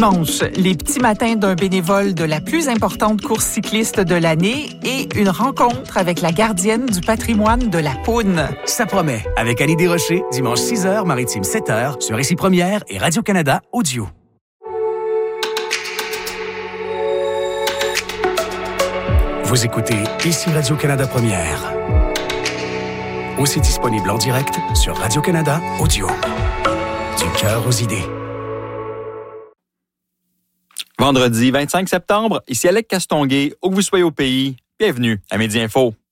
Dimanche, les petits matins d'un bénévole de la plus importante course cycliste de l'année et une rencontre avec la gardienne du patrimoine de la Poune. Ça promet, avec Annie Desrochers, dimanche 6h, Maritime 7h, sur Ici Première et Radio-Canada Audio. Vous écoutez Ici Radio-Canada Première. Aussi disponible en direct sur Radio-Canada Audio. Du cœur aux idées. Vendredi 25 septembre, ici Alec Castonguay, où que vous soyez au pays, bienvenue à Midi Info.